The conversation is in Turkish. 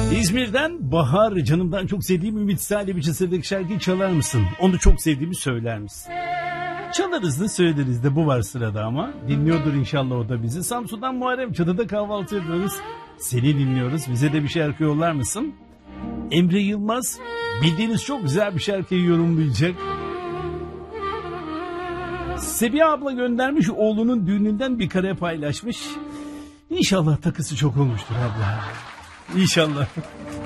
İzmir'den Bahar, canımdan çok sevdiğim Ümit Salih Biçisir'deki şarkıyı çalar mısın? Onu çok sevdiğimi söyler misin? Çalarız da söyleriz de, bu var sırada ama. Dinliyordur inşallah o da bizi. Samsun'dan Muharrem, çatıda kahvaltı yapıyoruz. Seni dinliyoruz. Bize de bir şarkı yollar mısın? Emre Yılmaz, bildiğiniz çok güzel bir şarkıyı yorumlayacak. Sebiha abla göndermiş, oğlunun düğününden bir kare paylaşmış. İnşallah takısı çok olmuştur abla. İnşallah.